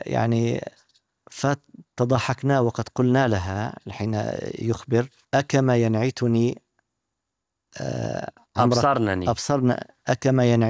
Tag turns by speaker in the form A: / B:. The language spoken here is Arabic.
A: يعني فتضحكنا وقد قلنا لها حين يخبر: أكما ينعتني عمرك
B: أبصرنني
A: أبصرنا أكما ينعتني